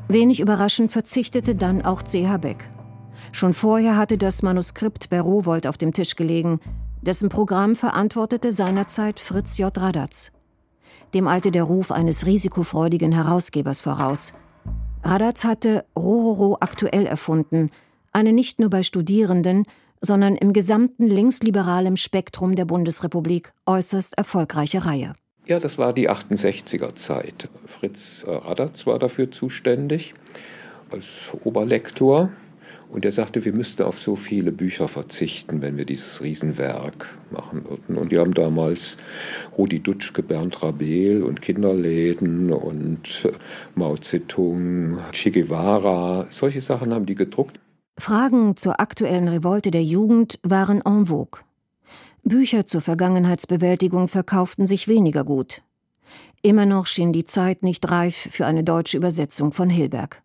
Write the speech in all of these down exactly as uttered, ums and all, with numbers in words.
Wenig überraschend verzichtete dann auch C H. Beck. Schon vorher hatte das Manuskript bei Rowohlt auf dem Tisch gelegen. Dessen Programm verantwortete seinerzeit Fritz J. Radatz. Dem eilte der Ruf eines risikofreudigen Herausgebers voraus. Radatz hatte Rororo aktuell erfunden, eine nicht nur bei Studierenden, sondern im gesamten linksliberalen Spektrum der Bundesrepublik äußerst erfolgreiche Reihe. Ja, das war die achtundsechziger Zeit. Fritz Radatz war dafür zuständig als Oberlektor. Und er sagte, wir müssten auf so viele Bücher verzichten, wenn wir dieses Riesenwerk machen würden. Und die haben damals Rudi Dutschke, Bernd Rabel und Kinderläden und Mao Zedong, Che Guevara, solche Sachen haben die gedruckt. Fragen zur aktuellen Revolte der Jugend waren en vogue. Bücher zur Vergangenheitsbewältigung verkauften sich weniger gut. Immer noch schien die Zeit nicht reif für eine deutsche Übersetzung von Hilberg.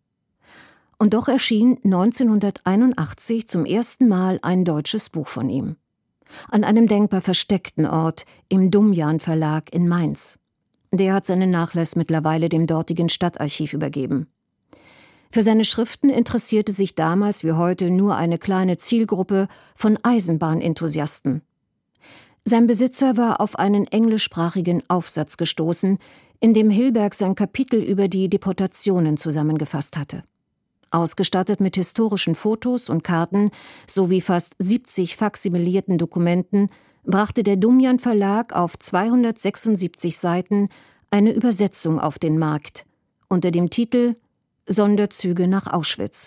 Und doch erschien neunzehnhunderteinundachtzig zum ersten Mal ein deutsches Buch von ihm. An einem denkbar versteckten Ort, im Dumjan Verlag in Mainz. Der hat seinen Nachlass mittlerweile dem dortigen Stadtarchiv übergeben. Für seine Schriften interessierte sich damals wie heute nur eine kleine Zielgruppe von Eisenbahnenthusiasten. Sein Besitzer war auf einen englischsprachigen Aufsatz gestoßen, in dem Hilberg sein Kapitel über die Deportationen zusammengefasst hatte. Ausgestattet mit historischen Fotos und Karten sowie fast siebzig faksimilierten Dokumenten brachte der Dumjan Verlag auf zweihundertsechsundsiebzig Seiten eine Übersetzung auf den Markt unter dem Titel »Sonderzüge nach Auschwitz«.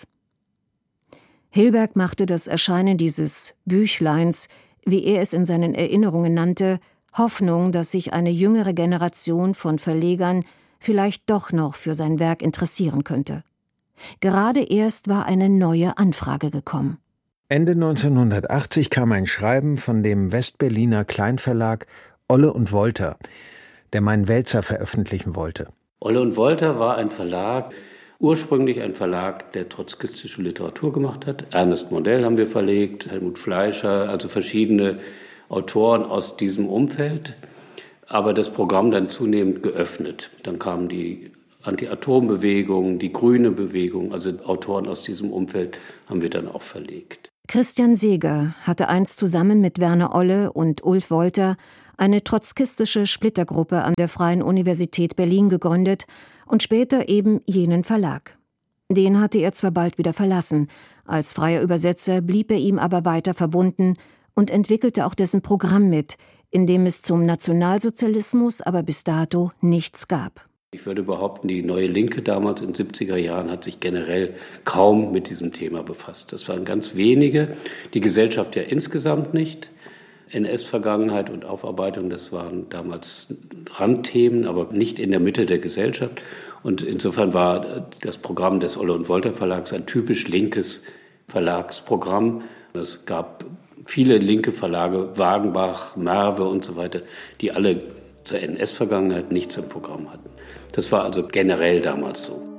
Hilberg machte das Erscheinen dieses Büchleins, wie er es in seinen Erinnerungen nannte, Hoffnung, dass sich eine jüngere Generation von Verlegern vielleicht doch noch für sein Werk interessieren könnte. Gerade erst war eine neue Anfrage gekommen. Ende neunzehnhundertachtzig kam ein Schreiben von dem Westberliner Kleinverlag Olle und Wolter, der meinen Wälzer veröffentlichen wollte. Olle und Wolter war ein Verlag, ursprünglich ein Verlag, der trotzkistische Literatur gemacht hat. Ernest Modell haben wir verlegt, Helmut Fleischer, also verschiedene Autoren aus diesem Umfeld. Aber das Programm dann zunehmend geöffnet. Dann kamen die Anti-Atom-Bewegung, die grüne Bewegung, also Autoren aus diesem Umfeld haben wir dann auch verlegt. Christian Seeger hatte einst zusammen mit Werner Olle und Ulf Wolter eine trotzkistische Splittergruppe an der Freien Universität Berlin gegründet und später eben jenen Verlag. Den hatte er zwar bald wieder verlassen, als freier Übersetzer blieb er ihm aber weiter verbunden und entwickelte auch dessen Programm mit, in dem es zum Nationalsozialismus aber bis dato nichts gab. Ich würde behaupten, die Neue Linke damals in den siebziger Jahren hat sich generell kaum mit diesem Thema befasst. Das waren ganz wenige, die Gesellschaft ja insgesamt nicht. N S-Vergangenheit und Aufarbeitung, das waren damals Randthemen, aber nicht in der Mitte der Gesellschaft. Und insofern war das Programm des Olle und Wolter Verlags ein typisch linkes Verlagsprogramm. Es gab viele linke Verlage, Wagenbach, Merve und so weiter, die alle zur N S-Vergangenheit nichts im Programm hatten. Das war also generell damals so.